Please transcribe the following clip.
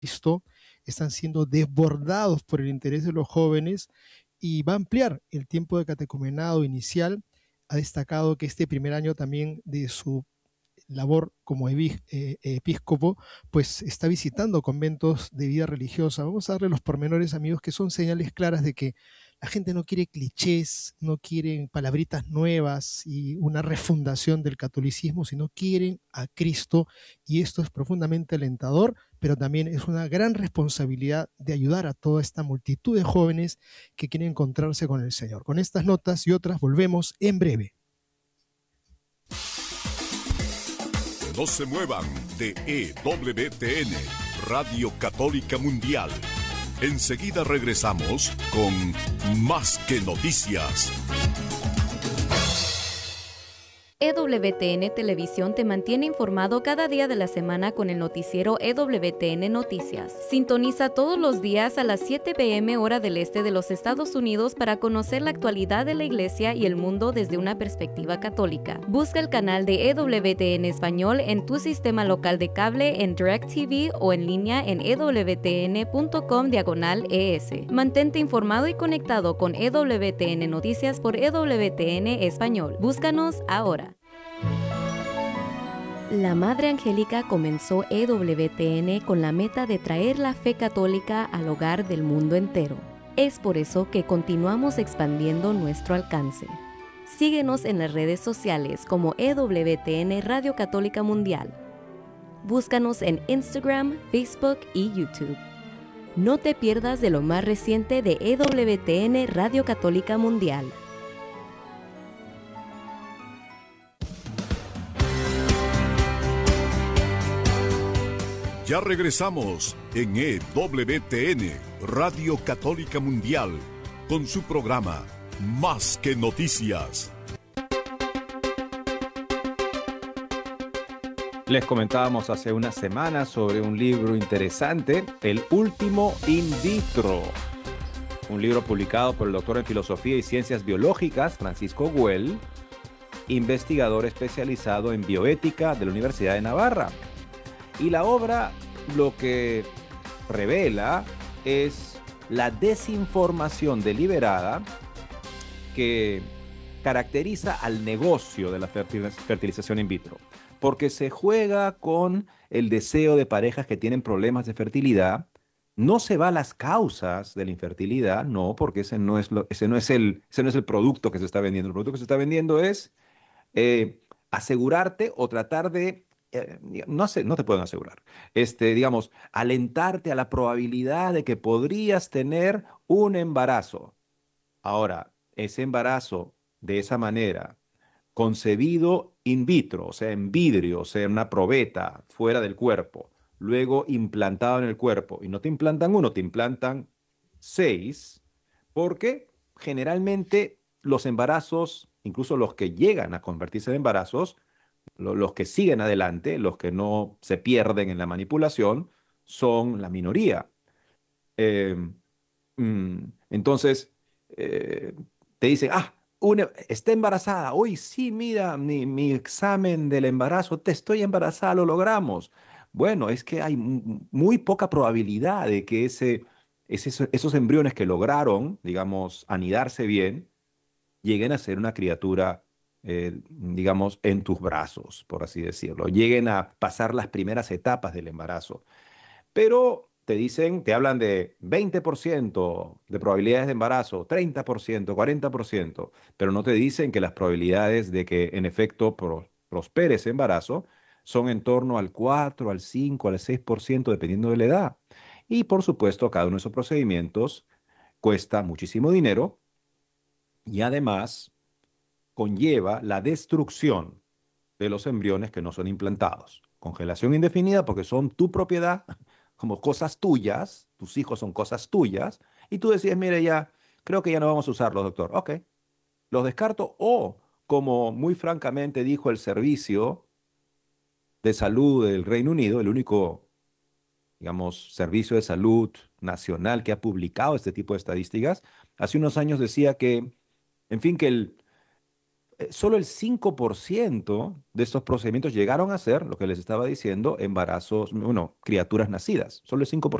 Cristo están siendo desbordados por el interés de los jóvenes y va a ampliar el tiempo de catecumenado inicial. Ha destacado que este primer año también de su labor como episcopo, pues está visitando conventos de vida religiosa. Vamos a darle los pormenores, amigos, que son señales claras de que la gente no quiere clichés, no quieren palabritas nuevas y una refundación del catolicismo, sino quieren a Cristo, y esto es profundamente alentador, pero también es una gran responsabilidad de ayudar a toda esta multitud de jóvenes que quieren encontrarse con el Señor. Con estas notas y otras volvemos en breve. No se muevan de EWTN, Radio Católica Mundial. Enseguida regresamos con Más que Noticias. EWTN Televisión te mantiene informado cada día de la semana con el noticiero EWTN Noticias. Sintoniza todos los días a las 7 p.m. hora del este de los Estados Unidos para conocer la actualidad de la Iglesia y el mundo desde una perspectiva católica. Busca el canal de EWTN Español en tu sistema local de cable, en DirecTV o en línea en ewtn.com/ES. Mantente informado y conectado con EWTN Noticias por EWTN Español. Búscanos ahora. La Madre Angélica comenzó EWTN con la meta de traer la fe católica al hogar del mundo entero. Es por eso que continuamos expandiendo nuestro alcance. Síguenos en las redes sociales como EWTN Radio Católica Mundial. Búscanos en Instagram, Facebook y YouTube. No te pierdas de lo más reciente de EWTN Radio Católica Mundial. Ya regresamos en EWTN, Radio Católica Mundial, con su programa Más que Noticias. Les comentábamos hace unas semanas sobre un libro interesante, El Último In Vitro, un libro publicado por el doctor en Filosofía y Ciencias Biológicas, Francisco Güell, investigador especializado en bioética de la Universidad de Navarra. Y la obra lo que revela es la desinformación deliberada que caracteriza al negocio de la fertilización in vitro, porque se juega con el deseo de parejas que tienen problemas de fertilidad. No se va a las causas de la infertilidad, no, porque ese no es el producto que se está vendiendo. El producto que se está vendiendo es asegurarte o tratar de no te pueden asegurar. Digamos, alentarte a la probabilidad de que podrías tener un embarazo. Ahora, ese embarazo de esa manera, concebido in vitro, o sea, en vidrio, o sea, en una probeta fuera del cuerpo, luego implantado en el cuerpo, y no te implantan uno, te implantan 6, porque generalmente los embarazos, incluso los que llegan a convertirse en embarazos, los que siguen adelante, los que no se pierden en la manipulación, son la minoría. Eh, entonces, te dicen, está embarazada. Uy, sí, mira, mi examen del embarazo, te estoy embarazada, lo logramos. Bueno, es que hay muy poca probabilidad de que esos embriones que lograron, digamos, anidarse bien, lleguen a ser una criatura, digamos, en tus brazos, por así decirlo, lleguen a pasar las primeras etapas del embarazo. Pero te hablan de 20% de probabilidades de embarazo, 30%, 40%, pero no te dicen que las probabilidades de que en efecto prospere ese embarazo son en torno al 4, al 5, al 6%, dependiendo de la edad. Y por supuesto, cada uno de esos procedimientos cuesta muchísimo dinero y además conlleva la destrucción de los embriones que no son implantados. Congelación indefinida porque son tu propiedad, como cosas tuyas, tus hijos son cosas tuyas, y tú decides, mire, ya, creo que ya no vamos a usarlos, doctor. Ok, los descarto, o como muy francamente dijo el Servicio de Salud del Reino Unido, el único, digamos, servicio de salud nacional que ha publicado este tipo de estadísticas, hace unos años decía que, en fin, que solo el 5% de estos procedimientos llegaron a ser, lo que les estaba diciendo, embarazos, bueno, criaturas nacidas. Solo el 5%.